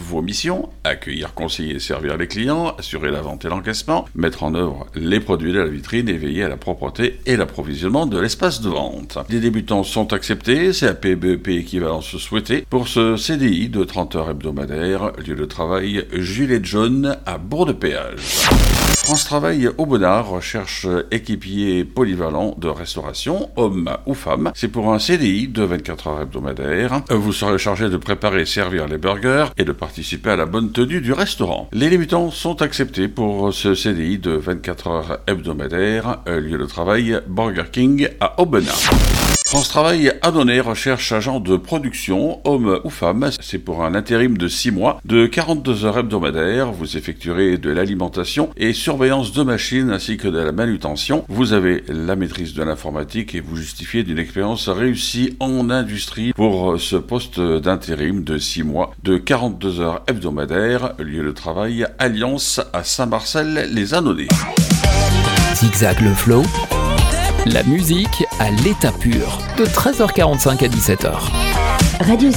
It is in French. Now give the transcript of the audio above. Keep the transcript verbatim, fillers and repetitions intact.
vos missions, accueillir, conseiller et servir les clients, assurer la vente et l'encaissement, mettre en œuvre les produits de la vitrine et veiller à la propreté et l'approvisionnement de l'espace de vente. Les débutants sont acceptés, C A P, B E P équivalence souhaitée pour ce C D I de trente heures hebdomadaires, lieu de travail Gilet jaune à Bourg-de-Péage. France Travail Aubenas recherche équipier polyvalent de restauration, homme ou femme. C'est pour un C D I de vingt-quatre heures hebdomadaires. Vous serez chargé de préparer et servir les burgers et de participer à la bonne tenue du restaurant. Les débutants sont acceptés pour ce C D I de vingt-quatre heures hebdomadaires, lieu de travail Burger King à Aubenas. France Travail Annonay recherche agent de production, homme ou femme. C'est pour un intérim de six mois, de quarante-deux heures hebdomadaires. Vous effectuerez de l'alimentation et surveillance de machines ainsi que de la manutention. Vous avez la maîtrise de l'informatique et vous justifiez d'une expérience réussie en industrie pour ce poste d'intérim de six mois, de quarante-deux heures hebdomadaires. Lieu de travail Alliance à Saint-Marcel-les-Annonay. Zigzag le flow. La musique à l'état pur, de treize heures quarante-cinq à dix-sept heures. Radio